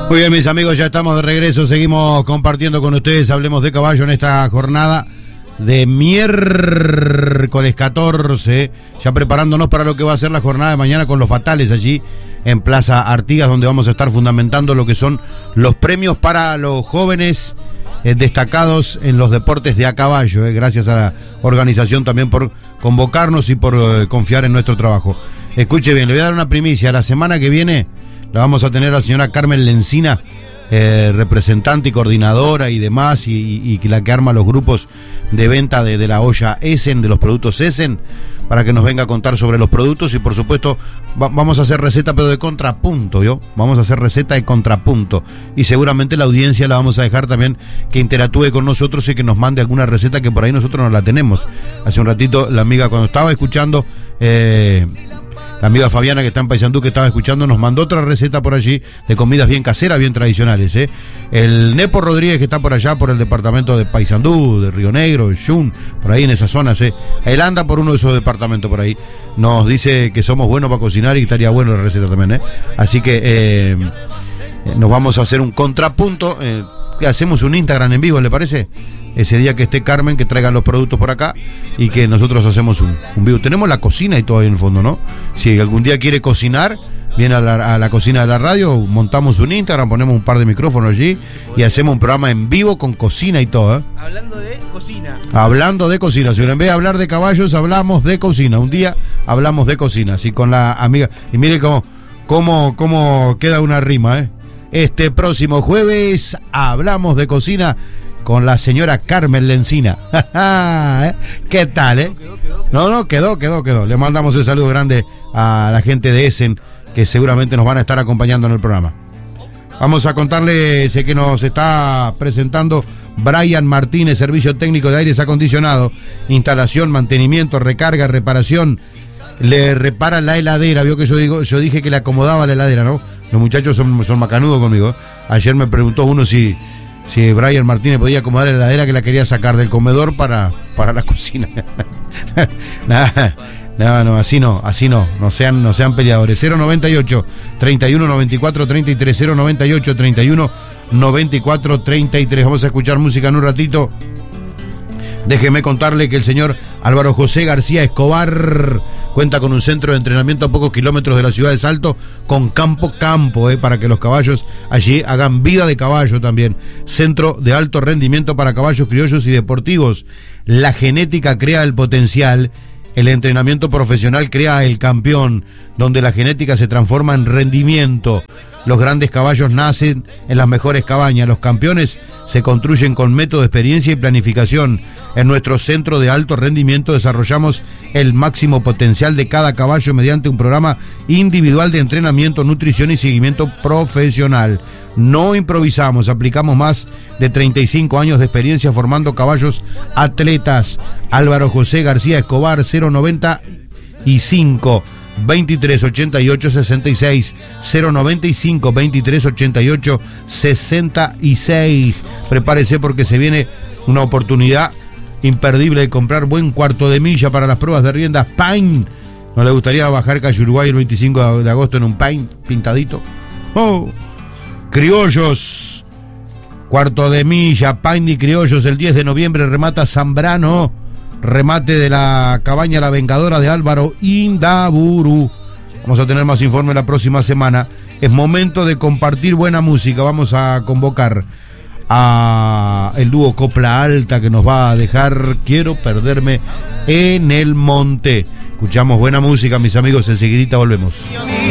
Muy bien, mis amigos, ya estamos de regreso, seguimos compartiendo con ustedes, hablemos de caballo en esta jornada de miércoles 14, ya preparándonos para lo que va a ser la jornada de mañana con los fatales allí en Plaza Artigas, donde vamos a estar fundamentando lo que son los premios para los jóvenes destacados en los deportes de a caballo. Gracias a la organización también por convocarnos y por confiar en nuestro trabajo. Escuche bien, le voy a dar una primicia, la semana que viene la vamos a tener a la señora Carmen Lencina, representante y coordinadora y demás, y la que arma los grupos de venta de la olla Essen, de los productos Essen, para que nos venga a contar sobre los productos y por supuesto vamos a hacer receta pero de contrapunto, ¿yo? Vamos a hacer receta de contrapunto y seguramente la audiencia la vamos a dejar también que interactúe con nosotros y que nos mande alguna receta que por ahí nosotros no la tenemos. Hace un ratito la amiga cuando estaba escuchando... la amiga Fabiana que está en Paysandú, que estaba escuchando, nos mandó otra receta por allí de comidas bien caseras, bien tradicionales. El Nepo Rodríguez, que está por allá, por el departamento de Paysandú, de Río Negro, de Yun, por ahí en esas zonas. Él anda por uno de esos departamentos por ahí. Nos dice que somos buenos para cocinar y estaría bueno la receta también. Así que nos vamos a hacer un contrapunto. Hacemos un Instagram en vivo, ¿le parece? Ese día que esté Carmen, que traigan los productos por acá y que nosotros hacemos un vivo. Tenemos la cocina y todo ahí en el fondo, ¿no? Si algún día quiere cocinar, viene a la cocina de la radio, montamos un Instagram, ponemos un par de micrófonos allí y hacemos un programa en vivo con cocina y todo, Hablando de cocina. Hablando de cocina. Si en vez de hablar de caballos, hablamos de cocina. Un día hablamos de cocina, así con la amiga. Y mire cómo queda una rima, Este próximo jueves hablamos de cocina con la señora Carmen Lencina. ¿Qué tal, No, quedó. Le mandamos el saludo grande a la gente de Essen, que seguramente nos van a estar acompañando en el programa. Vamos a contarles que nos está presentando Brian Martínez, servicio técnico de aires acondicionado, instalación, mantenimiento, recarga, reparación. Le repara la heladera. Vio que yo dije que le acomodaba la heladera, ¿no? Los muchachos son macanudos conmigo. Ayer me preguntó uno si Brian Martínez podía acomodar la heladera, que la quería sacar del comedor para la cocina. No, así no sean peleadores. 098 31 94 33 098 31 94 33. Vamos a escuchar música en un ratito. Déjeme contarle que el señor Álvaro José García Escobar cuenta con un centro de entrenamiento a pocos kilómetros de la ciudad de Salto, con campo, para que los caballos allí hagan vida de caballo también. Centro de alto rendimiento para caballos criollos y deportivos. La genética crea el potencial, el entrenamiento profesional crea el campeón, donde la genética se transforma en rendimiento. Los grandes caballos nacen en las mejores cabañas. Los campeones se construyen con método de experiencia y planificación. En nuestro centro de alto rendimiento desarrollamos el máximo potencial de cada caballo mediante un programa individual de entrenamiento, nutrición y seguimiento profesional. No improvisamos, aplicamos más de 35 años de experiencia formando caballos atletas. Álvaro José García Escobar, 095 2388 66 095 2388 66. Prepárese porque se viene una oportunidad imperdible de comprar buen cuarto de milla para las pruebas de riendas Pain. ¿No le gustaría bajar calle Uruguay el 25 de agosto en un Pain pintadito? Criollos, cuarto de milla, Pain y Criollos, el 10 de noviembre remata Zambrano. Remate de la cabaña La Vengadora de Álvaro Indaburu. Vamos a tener más informe la próxima semana. Es momento de compartir buena música. Vamos a convocar a el dúo Copla Alta, que nos va a dejar Quiero perderme en el monte. Escuchamos buena música, mis amigos. Enseguidita volvemos.